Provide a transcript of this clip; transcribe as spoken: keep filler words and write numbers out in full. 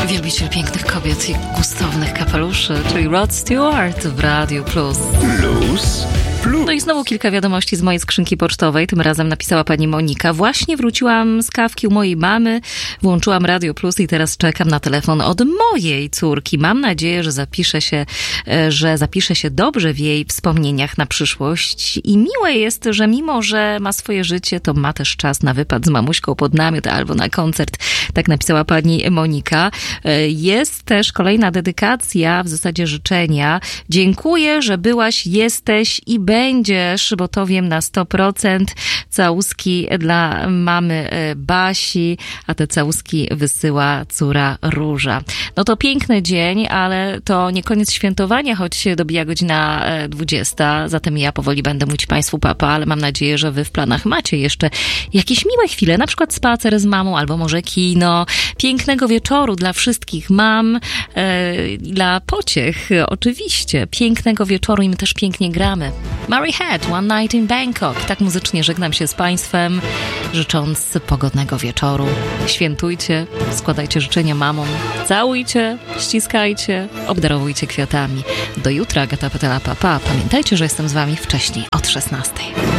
Wielbiciel pięknych kobiet i gustownych kapeluszy, czyli Rod Stewart w Radiu Plus. Plus, plus. No i znowu kilka wiadomości z mojej skrzynki pocztowej. Tym razem napisała pani Monika. Właśnie wróciłam z kawki u mojej mamy, włączyłam Radio Plus i teraz czekam na telefon od mojej córki. Mam nadzieję, że zapisze się, że zapisze się dobrze w jej wspomnieniach na przyszłość. I miłe jest, że mimo, że ma swoje życie, to ma też czas na wypad z mamuśką pod namiot albo na koncert. Tak napisała pani Monika. Jest też kolejna dedykacja, w zasadzie życzenia. Dziękuję, że byłaś, jesteś i będziesz, bo to wiem na sto procent. Całuski dla mamy Basi, a te całuski wysyła córa Róża. No to piękny dzień, ale to nie koniec świętowania, choć się dobija godzina dwudziesta. Zatem ja powoli będę mówić państwu papa, ale mam nadzieję, że wy w planach macie jeszcze jakieś miłe chwile, na przykład spacer z mamą, albo może kino. Pięknego wieczoru dla wszystkich mam, e, dla pociech oczywiście. Pięknego wieczoru i my też pięknie gramy. Mary Head, One Night in Bangkok. Tak muzycznie żegnam się z państwem, życząc pogodnego wieczoru. Świętujcie, składajcie życzenia mamom, całujcie, ściskajcie, obdarowujcie kwiatami. Do jutra, Agata Pytela, papa. Pamiętajcie, że jestem z wami wcześniej od szesnastej.